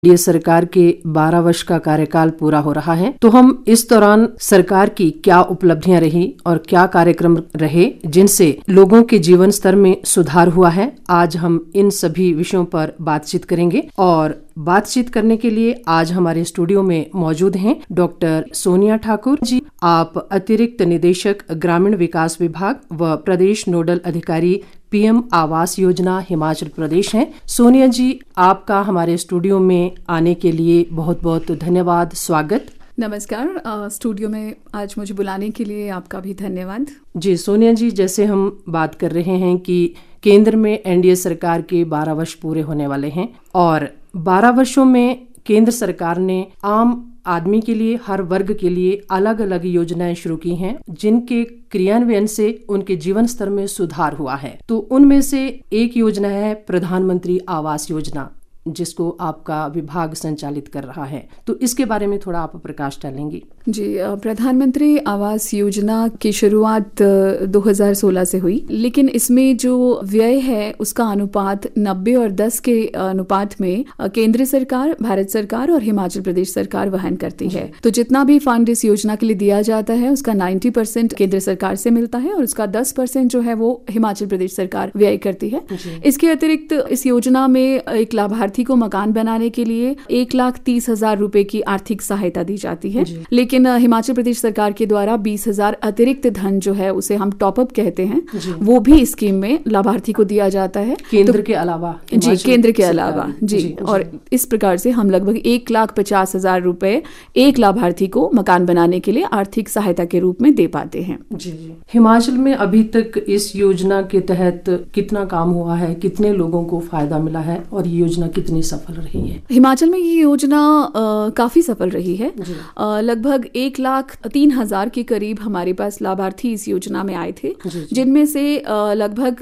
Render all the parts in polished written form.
ये सरकार के 12 वर्ष का कार्यकाल पूरा हो रहा है, तो हम इस दौरान सरकार की क्या उपलब्धियां रही और क्या कार्यक्रम रहे जिनसे लोगों के जीवन स्तर में सुधार हुआ है, आज हम इन सभी विषयों पर बातचीत करेंगे। और बातचीत करने के लिए आज हमारे स्टूडियो में मौजूद हैं डॉक्टर सोनिया ठाकुर जी। आप अतिरिक्त निदेशक ग्रामीण विकास विभाग व प्रदेश नोडल अधिकारी पीएम आवास योजना हिमाचल प्रदेश हैं। सोनिया जी, आपका हमारे स्टूडियो में आने के लिए बहुत बहुत धन्यवाद, स्वागत। नमस्कार। स्टूडियो में आज मुझे बुलाने के लिए आपका भी धन्यवाद। जी सोनिया जी, जैसे हम बात कर रहे हैं कि केंद्र में एनडीए सरकार के 12 वर्ष पूरे होने वाले हैं और 12 वर्षों में केंद्र सरकार ने आम आदमी के लिए, हर वर्ग के लिए अलग अलग योजनाएं शुरू की हैं जिनके क्रियान्वयन से उनके जीवन स्तर में सुधार हुआ है। तो उनमें से एक योजना है प्रधानमंत्री आवास योजना, जिसको आपका विभाग संचालित कर रहा है। तो इसके बारे में थोड़ा आप प्रकाश डालेंगी? जी, प्रधानमंत्री आवास योजना की शुरुआत 2016 से हुई, लेकिन इसमें जो व्यय है उसका अनुपात 90 और 10 के अनुपात में केंद्र सरकार, भारत सरकार और हिमाचल प्रदेश सरकार वहन करती है। तो जितना भी फंड इस योजना के लिए दिया जाता है उसका 90% केंद्र सरकार से मिलता है और उसका 10% जो है वो हिमाचल प्रदेश सरकार व्यय करती है। इसके अतिरिक्त इस योजना में एक लाभार्थी को मकान बनाने के लिए 1,30,000 रुपए की आर्थिक सहायता दी जाती है, लेकिन हिमाचल प्रदेश सरकार के द्वारा 20,000 अतिरिक्त धन जो है उसे हम टॉपअप कहते हैं, वो भी स्कीम में लाभार्थी को दिया जाता है केंद्र के अलावा। जी, केंद्र के अलावा जी। और इस प्रकार से हम लगभग 1,50,000 रुपए एक लाभार्थी को मकान बनाने के लिए आर्थिक सहायता के रूप में दे पाते हैं। जी। हिमाचल में अभी तक इस योजना के तहत कितना काम हुआ है, कितने लोगों को फायदा मिला है और ये योजना कितनी सफल रही है? हिमाचल में ये योजना काफी सफल रही है। लगभग 1,03,000 के करीब हमारे पास लाभार्थी इस योजना में आए थे, जिनमें से लगभग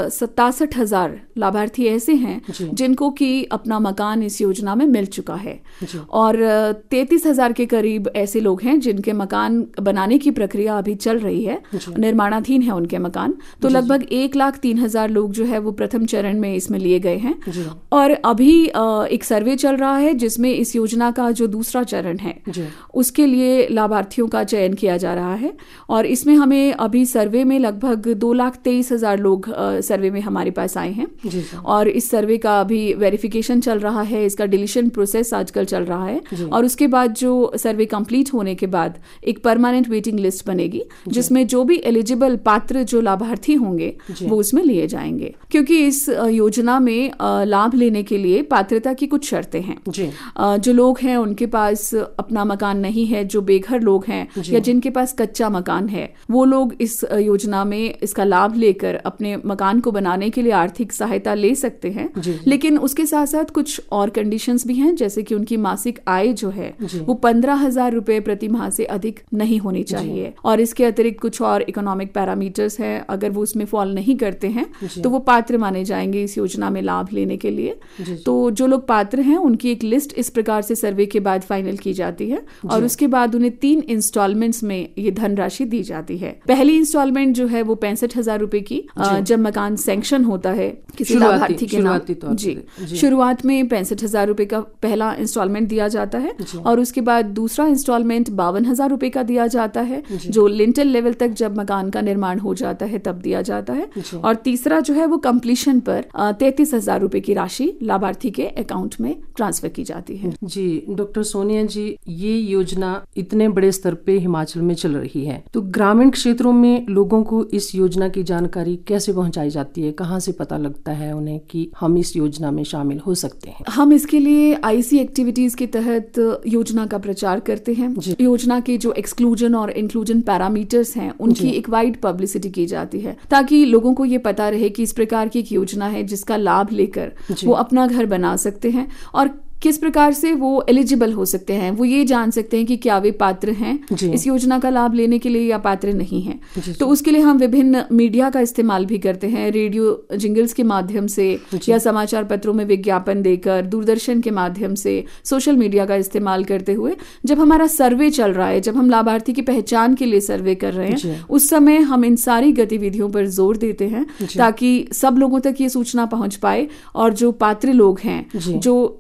67,000 लाभार्थी ऐसे हैं जिनको कि अपना मकान इस योजना में मिल चुका है और 33,000 के करीब ऐसे लोग हैं जिनके मकान बनाने की प्रक्रिया अभी चल रही है, निर्माणाधीन है उनके मकान। तो लगभग 1,03,000 लोग जो है वो प्रथम चरण में इसमें लिए गए हैं और अभी एक सर्वे चल रहा है जिसमें इस योजना का जो दूसरा चरण है उसके लिए लाभार्थियों का चयन किया जा रहा है और इसमें हमें अभी सर्वे में लगभग 2,23,000 लोग सर्वे में हमारे पास आए हैं और इस सर्वे का अभी वेरिफिकेशन चल रहा है, इसका डिलीशन प्रोसेस आजकल चल रहा है और उसके बाद जो सर्वे कंप्लीट होने के बाद एक परमानेंट वेटिंग लिस्ट बनेगी जिसमें जो भी एलिजिबल पात्र जो लाभार्थी होंगे वो उसमें लिए जाएंगे, क्योंकि इस योजना में लाभ लेने के लिए पात्रता की कुछ शर्तें हैं। जो लोग हैं उनके पास अपना मकान नहीं है, जो बेघर लोग हैं या जिनके पास कच्चा मकान है, वो लोग इस योजना में इसका लाभ लेकर अपने मकान को बनाने के लिए आर्थिक सहायता ले सकते हैं। लेकिन उसके साथ साथ कुछ और कंडीशंस भी हैं, जैसे कि उनकी मासिक आय जो है वो 15,000 रुपए प्रति माह से अधिक नहीं होनी चाहिए और इसके अतिरिक्त कुछ और इकोनॉमिक पैरामीटर्स हैं। अगर वो उसमें फॉल नहीं करते हैं तो वो पात्र माने जाएंगे इस योजना में लाभ लेने के लिए। तो जो लोग पात्र हैं उनकी एक लिस्ट इस प्रकार से सर्वे के बाद फाइनल की जाती है और उसके बाद उन्हें 3 इंस्टॉलमेंट्स में ये धनराशि दी जाती है। पहली इंस्टॉलमेंट जो है वो 65,000 रुपए की जब मकान सैंक्शन होता है किसी लाभार्थी के नाम, जी, शुरुआत में 65,000 रुपए का पहला इंस्टॉलमेंट दिया जाता है और उसके बाद दूसरा इंस्टॉलमेंट 52,000 रुपए का दिया जाता है जो लिंटल लेवल तक जब मकान का निर्माण हो जाता है तब दिया जाता है और तीसरा जो है वो कंप्लीशन पर 33,000 रुपए की राशि लाभार्थी के अकाउंट में ट्रांसफर की जाती है। जी डॉक्टर सोनिया जी, ये योजना इतने बड़े स्तर पे हिमाचल में चल रही है, तो ग्रामीण क्षेत्रों में लोगों को इस योजना की जानकारी कैसे पहुंचाई जाती है? कहां से पता लगता है उन्हें कि हम इस योजना में शामिल हो सकते हैं? हम इसके लिए आईसी एक्टिविटीज के तहत योजना का प्रचार करते हैं। योजना के जो एक्सक्लूजन और इंक्लूजन पैरामीटर्स हैं उनकी एक वाइड पब्लिसिटी की जाती है ताकि लोगों को ये पता रहे कि इस प्रकार की एक योजना है जिसका लाभ लेकर वो अपना घर बना सकते हैं और किस प्रकार से वो एलिजिबल हो सकते हैं, वो ये जान सकते हैं कि क्या वे पात्र हैं इस योजना का लाभ लेने के लिए या पात्र नहीं हैं। तो उसके लिए हम विभिन्न मीडिया का इस्तेमाल भी करते हैं, रेडियो जिंगल्स के माध्यम से या समाचार पत्रों में विज्ञापन देकर, दूरदर्शन के माध्यम से, सोशल मीडिया का इस्तेमाल करते हुए जब हमारा सर्वे चल रहा है, जब हम लाभार्थी की पहचान के लिए सर्वे कर रहे हैं, उस समय हम इन सारी गतिविधियों पर जोर देते हैं ताकि सब लोगों तक ये सूचना पहुंच पाए और जो पात्र लोग हैं, जो सही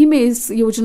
में इस योजना